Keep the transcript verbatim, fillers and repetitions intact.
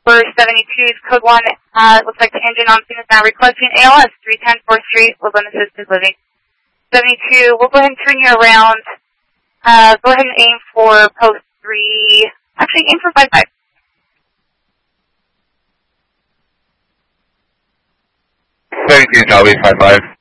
for seventy-two's code one. Uh, looks like the engine on scene is now requesting A L S three ten fourth Street, Woodland Assisted Living. seventy-two, we'll go ahead and turn you around. Uh, go ahead and aim for post three. Actually, aim for five five. seventy-two, Charlie, five five.